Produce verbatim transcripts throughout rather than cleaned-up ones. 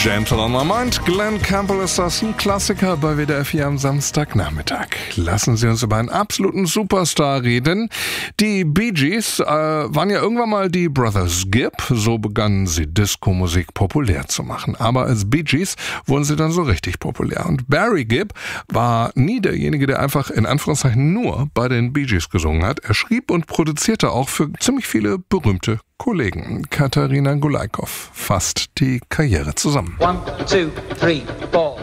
Gentle on My Mind, Glenn Campbell ist das, ein Klassiker bei W D R vier am Samstagnachmittag. Lassen Sie uns über einen absoluten Superstar reden. Die Bee Gees äh, waren ja irgendwann mal die Brothers Gibb, so begannen sie Disco-Musik populär zu machen. Aber als Bee Gees wurden sie dann so richtig populär. Und Barry Gibb war nie derjenige, der einfach in Anführungszeichen nur bei den Bee Gees gesungen hat. Er schrieb und produzierte auch für ziemlich viele berühmte Kollegen. Katharina Gulaikow fasst die Karriere zusammen. One, two, three, four.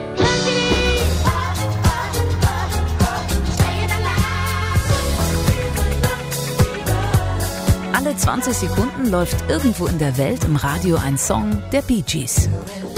Alle zwanzig Sekunden läuft irgendwo in der Welt im Radio ein Song der Bee Gees.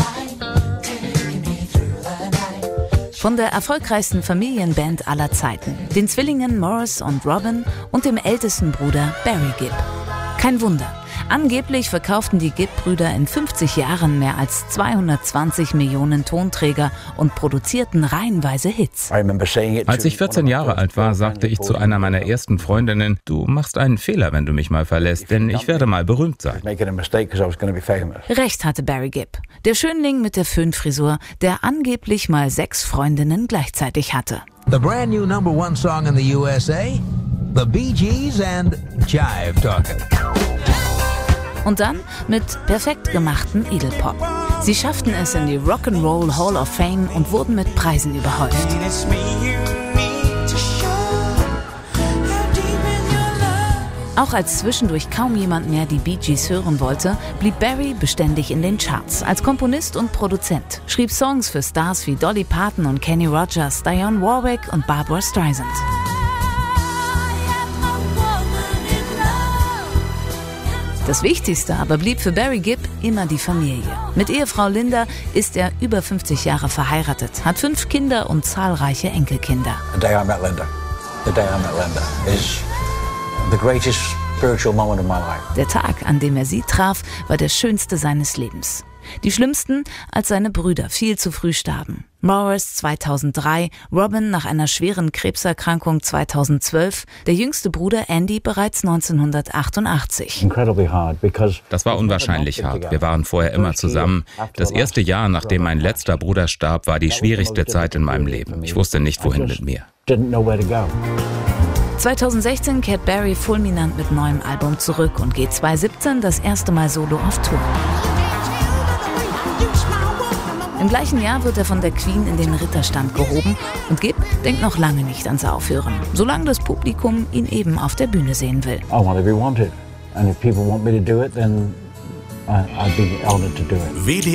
Von der erfolgreichsten Familienband aller Zeiten, den Zwillingen Morris und Robin und dem ältesten Bruder Barry Gibb. Kein Wunder. Angeblich verkauften die Gibb-Brüder in fünfzig Jahren mehr als zweihundertzwanzig Millionen Tonträger und produzierten reihenweise Hits. Als ich vierzehn Jahre alt war, sagte ich zu einer meiner ersten Freundinnen, du machst einen Fehler, wenn du mich mal verlässt, denn ich werde mal berühmt sein. Recht hatte Barry Gibb, der Schönling mit der Föhnfrisur, der angeblich mal sechs Freundinnen gleichzeitig hatte. The brand new number one song in the U S A, The Bee Gees and Jive Talkin'. Und dann mit perfekt gemachten Edelpop. Sie schafften es in die Rock'n'Roll Hall of Fame und wurden mit Preisen überhäuft. Auch als zwischendurch kaum jemand mehr die Bee Gees hören wollte, blieb Barry beständig in den Charts. Als Komponist und Produzent schrieb Songs für Stars wie Dolly Parton und Kenny Rogers, Dionne Warwick und Barbra Streisand. Das Wichtigste aber blieb für Barry Gibb immer die Familie. Mit Ehefrau Linda ist er über fünfzig Jahre verheiratet, hat fünf Kinder und zahlreiche Enkelkinder. The day I met Linda, the day I met Linda is the greatest spiritual moment of my life. Der Tag, an dem er sie traf, war der schönste seines Lebens. Die schlimmsten, als seine Brüder viel zu früh starben. Morris zweitausenddrei, Robin nach einer schweren Krebserkrankung zweitausendzwölf, der jüngste Bruder Andy bereits neunzehnhundertachtundachtzig. Das war unwahrscheinlich hart. Wir waren vorher immer zusammen. Das erste Jahr, nachdem mein letzter Bruder starb, war die schwierigste Zeit in meinem Leben. Ich wusste nicht, wohin mit mir. zweitausendsechzehn kehrt Barry fulminant mit neuem Album zurück und geht zweitausendsiebzehn das erste Mal solo auf Tour. Im gleichen Jahr wird er von der Queen in den Ritterstand gehoben und Gibb denkt noch lange nicht ans Aufhören, solange das Publikum ihn eben auf der Bühne sehen will. I want to be wanted. And if people want me to do it, then I, I'd be honored to do it.